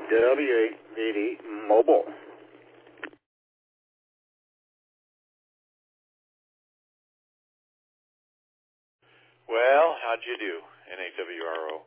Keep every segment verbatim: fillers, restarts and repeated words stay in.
W eight eighty Mobile. Well, how'd you do, N A W R O?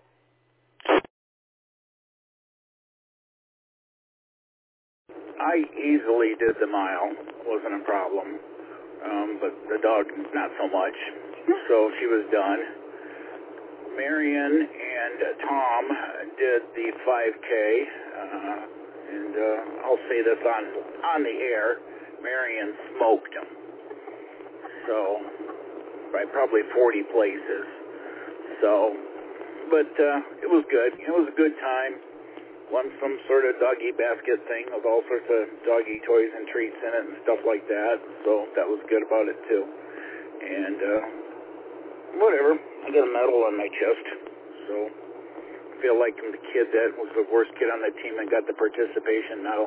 I easily did the mile. Wasn't a problem. Um, but the dog, not so much. So she was done. Marion and uh, Tom did the five K. Uh, and uh, I'll say this on, on the air. Marion smoked him. So, by probably forty places. So, but uh, it was good. It was a good time. Won some sort of doggy basket thing with all sorts of doggy toys and treats in it and stuff like that. So that was good about it too. And uh, whatever, I got a medal on my chest. So I feel like I'm the kid that was the worst kid on the team that got the participation medal.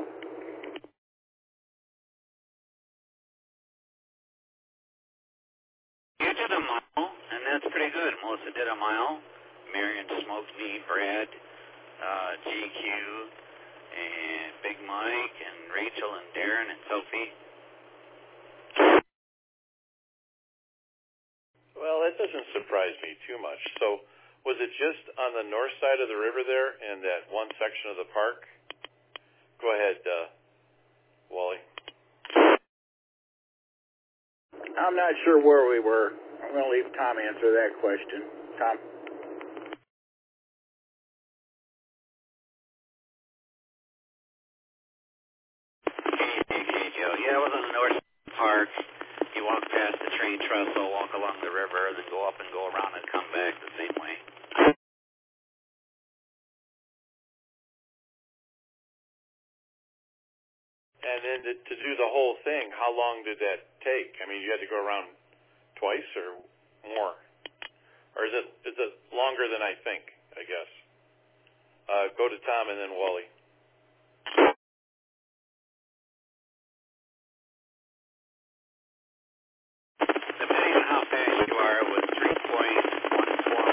You did a mile, and that's pretty good. Melissa did a mile. Marion smoked me, Brad, uh, G Q, and Big Mike, and Rachel, and Darren, and Sophie. Well, that doesn't surprise me too much. So, was it just on the north side of the river there in that one section of the park? Go ahead, uh, Wally. I'm not sure where we were. I'm going to leave Tom answer that question. Tom? Okay, Joe. Yeah, it was on the north park. You walk past the train trestle, walk along the river, then go up and go around and come back the same way. And then to, to do the whole thing, how long did that take? I mean, you had to go around twice or more? Or is it is it longer than I think, I guess? Uh, go to Tom and then Wally.